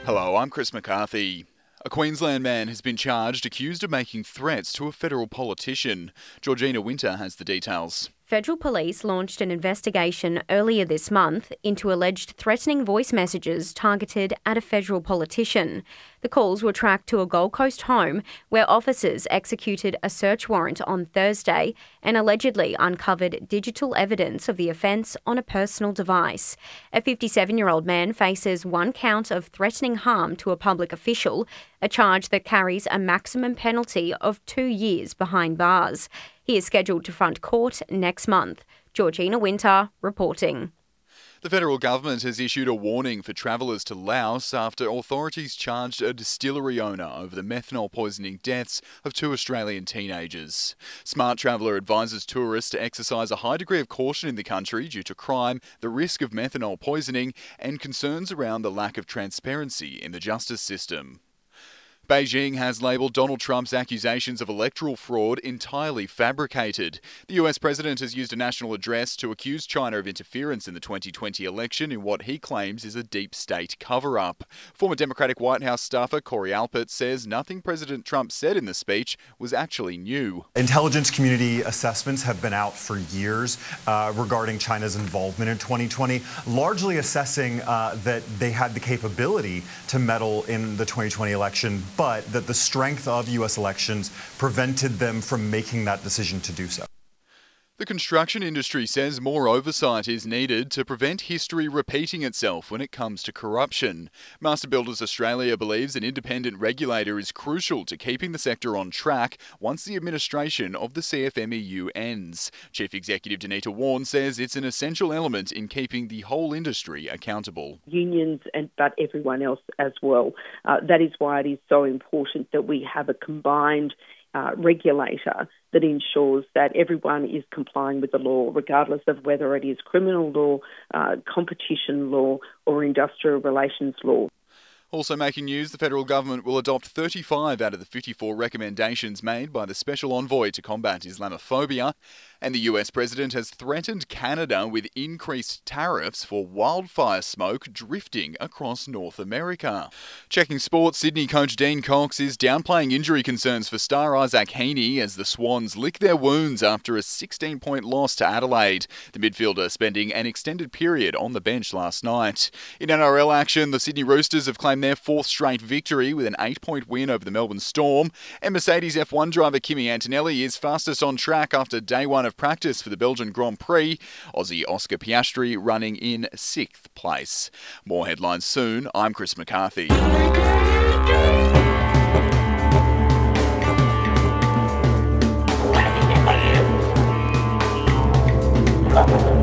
Hello, I'm Chris McCarthy. A Queensland man has been charged accused of making threats to a federal politician. Georgina Winter has the details. Federal police launched an investigation earlier this month into alleged threatening voice messages targeted at a federal politician. The calls were tracked to a Gold Coast home where officers executed a search warrant on Thursday and allegedly uncovered digital evidence of the offence on a personal device. A 57-year-old man faces one count of threatening harm to a public official, a charge that carries a maximum penalty of 2 years behind bars. He is scheduled to front court next month. Georgina Winter reporting. The federal government has issued a warning for travellers to Laos after authorities charged a distillery owner over the methanol poisoning deaths of 2 Australian teenagers. Smart Traveller advises tourists to exercise a high degree of caution in the country due to crime, the risk of methanol poisoning, and concerns around the lack of transparency in the justice system. Beijing has labelled Donald Trump's accusations of electoral fraud entirely fabricated. The US president has used a national address to accuse China of interference in the 2020 election in what he claims is a deep state cover-up. Former Democratic White House staffer Corey Alpert says nothing President Trump said in the speech was actually new. Intelligence community assessments have been out for years regarding China's involvement in 2020, largely assessing that they had the capability to meddle in the 2020 election, but that the strength of U.S. elections prevented them from making that decision to do so. The construction industry says more oversight is needed to prevent history repeating itself when it comes to corruption. Master Builders Australia believes an independent regulator is crucial to keeping the sector on track once the administration of the CFMEU ends. Chief Executive Danita Warren says it's an essential element in keeping the whole industry accountable. Unions, but everyone else as well. That is why it is so important that we have a combined regulator that ensures that everyone is complying with the law, regardless of whether it is criminal law, competition law or industrial relations law. Also making news, the federal government will adopt 35 out of the 54 recommendations made by the Special Envoy to combat Islamophobia, and the US president has threatened Canada with increased tariffs for wildfire smoke drifting across North America. Checking sports, Sydney coach Dean Cox is downplaying injury concerns for star Isaac Heaney as the Swans lick their wounds after a 16-point loss to Adelaide. The midfielder spending an extended period on the bench last night. In NRL action, the Sydney Roosters have claimed their 4th straight victory with an 8-point win over the Melbourne Storm, and Mercedes F1 driver Kimi Antonelli is fastest on track after day 1 of practice for the Belgian Grand Prix, Aussie Oscar Piastri running in 6th place. More headlines soon. I'm Chris McCarthy.